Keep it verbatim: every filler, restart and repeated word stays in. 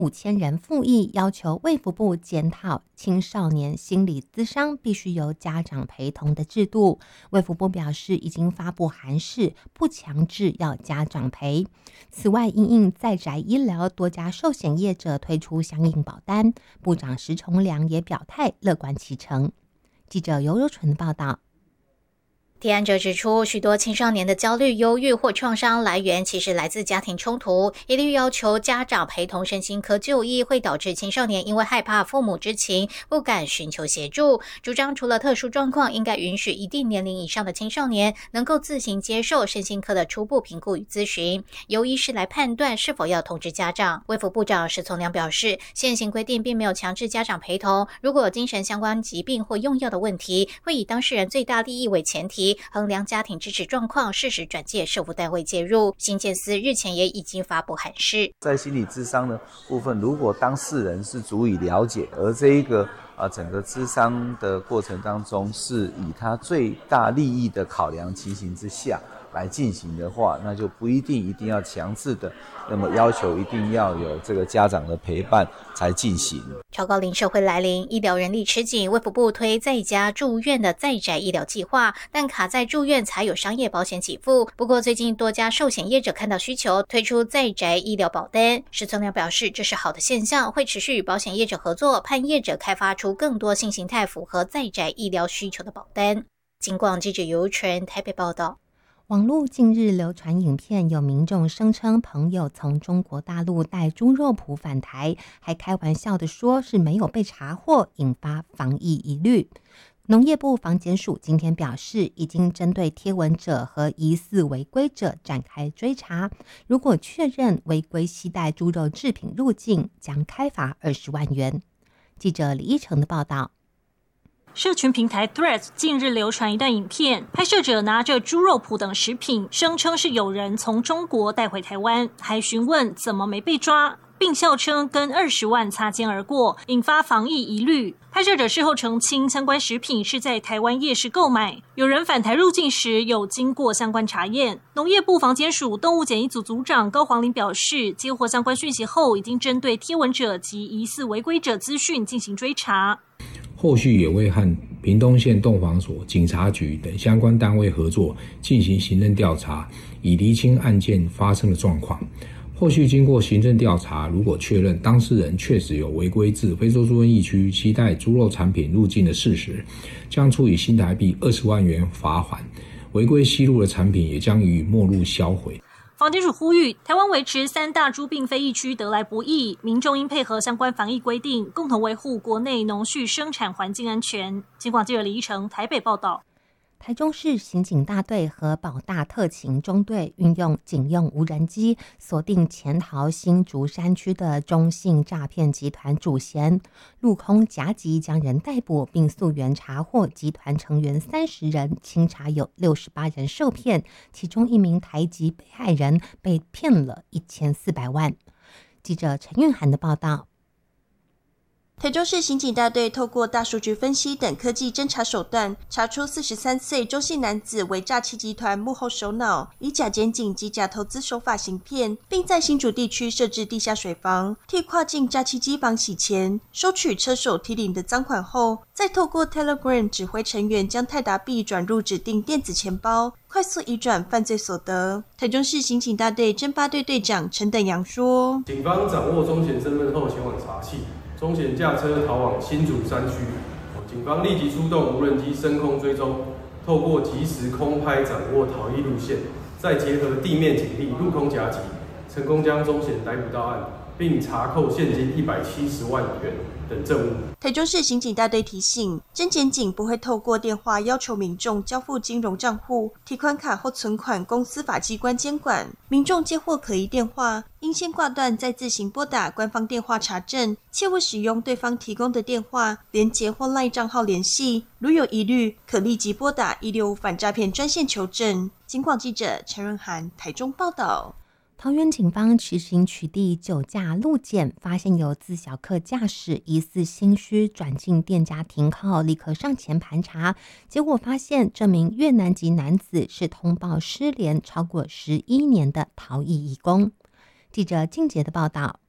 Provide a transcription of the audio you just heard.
五千人复议，要求卫福部检讨青少年心理咨商必须由家长陪同的制度。卫福部表示，已经发布函释，不强制要家长陪。此外，因应在宅医疗，多家寿险业者推出相应保单，部长石崇良也表态乐观其成。记者尤柔纯报道。 提案者指出，许多青少年的焦虑、忧郁或创伤来源其实来自家庭冲突，一律要求家长陪同身心科就医，会导致青少年因为害怕父母知情，不敢寻求协助。主张除了特殊状况，应该允许一定年龄以上的青少年能够自行接受身心科的初步评估与咨询，由医师来判断是否要通知家长。卫福部长石从良表示，现行规定并没有强制家长陪同，如果有精神相关疾病或用药的问题，会以当事人最大利益为前提，衡量家庭支持状况，适时转介社福单位介入。新建司日前也已经发布函释， 在心理咨商的部分，如果当事人是足以了解，而这一个啊整个咨商的过程当中是以他最大利益的考量情形之下来进行的话，那就不一定一定要强制的那么要求一定要有这个家长的陪伴才进行。 超高龄社会来临，医疗人力吃紧，卫福部推在家住院的在宅医疗计划，但卡在住院才有商业保险给付。不过最近多家寿险业者看到需求，推出在宅医疗保单。石从良表示，这是好的现象，会持续与保险业者合作，盼业者开发出更多新形态符合在宅医疗需求的保单。警广记者尤纯台北报道。 网络近日流传影片，有民众声称朋友从中国大陆带猪肉脯返台，还开玩笑的说是没有被查获，引发防疫疑虑。农业部防检署今天表示，已经针对贴文者和疑似违规者展开追查，如果确认违规携带猪肉制品入境，将开罚二十万元。记者李依成的报道。 社群平台 Threads 近日流传一段影片，拍摄者拿着猪肉脯等食品，声称是有人从中国带回台湾，还询问怎么没被抓，并笑称跟二十万擦肩而过，引发防疫疑虑。拍摄者事后澄清，相关食品是在台湾夜市购买，有人返台入境时有经过相关查验。农业部防检署动物检疫组组长高黄林表示，接获相关讯息后，已经针对贴文者及疑似违规者资讯进行追查。 后续也会和屏东县动防所、警察局等相关单位合作，进行行政调查，以厘清案件发生的状况。后续经过行政调查，如果确认当事人确实有违规自非洲猪瘟疫区携带猪肉产品入境的事实，将处以新台币二十万元罚款，违规吸入的产品也将予以没入销毁。 防检署呼吁，台湾维持三大猪病非疫区得来不易，民众应配合相关防疫规定，共同维护国内农畜生产环境安全。警广记者李依成台北报道。 台中市刑警大队和保大特勤中队运用警用无人机，锁定潜逃新竹山区的中信诈骗集团主嫌，陆空夹击将人逮捕，并溯源查获集团成员三十人，清查有六十八人受骗，其中一名台籍被害人被骗了一千四百万。记者陈韵涵的报道。 台中市刑警大队透过大数据分析等科技侦查手段，查出四十三岁周姓男子为诈欺集团幕后首脑，以假检警及假投资手法行骗，并在新竹地区设置地下水房，替跨境诈欺机房洗钱，收取车手提领的赃款后，再透过 Telegram 指挥成员将泰达币转入指定电子钱包，快速移转犯罪所得。台中市刑警大队侦发队队长陈等阳说： 警方掌握中嫌身份后前往查缉，中嫌驾车逃往新竹山区，警方立即出动无人机升空追踪，透过即时空拍掌握逃逸路线，再结合地面警力陆空夹击，成功将中嫌逮捕到案，并查扣现金一百七十万元等证物。 台中市刑警大队提醒，侦检警不会透过电话要求民众交付金融账户、提款卡或存款供司法机关监管。民众接获可疑电话，应先挂断，再自行拨打官方电话查证，切勿使用对方提供的电话、连结或 LINE 账号联系。如有疑虑，可立即拨打一六五反诈骗专线求证。警广记者陈润涵台中报道。 桃园警方执行取缔酒驾路检，发现有自小客驾驶疑似心虚转进店家停靠，立刻上前盘查，结果发现这名越南籍男子是通报失联超过十一年的逃逸移工。记者静杰的报道。